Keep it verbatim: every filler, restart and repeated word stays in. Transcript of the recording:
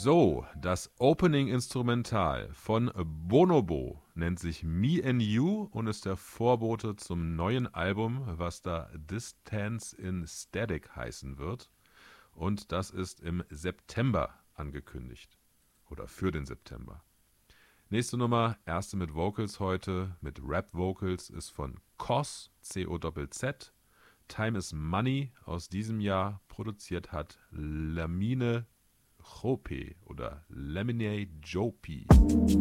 So, das Opening-Instrumental von Bonobo nennt sich Me and You und ist der Vorbote zum neuen Album, was da Distance in Static heißen wird. Und das ist im September angekündigt. Oder für den September. Nächste Nummer, erste mit Vocals heute, mit Rap-Vocals, ist von Cos, C O Z Z. Time is Money aus diesem Jahr. Produziert hat Lamine Jope oder Lamine Jope.